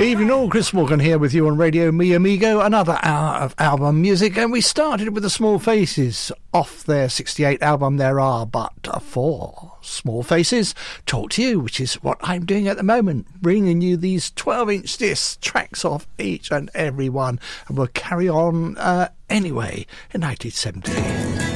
Evening all, Chris Morgan here with you on Radio Mi Amigo, another hour of album music, and we started with the Small Faces. Off their 68 album There Are But Four. Small Faces, Talk to You, which is what I'm doing at the moment, bringing you these 12-inch discs, tracks off each and every one, and we'll carry on anyway in 1970.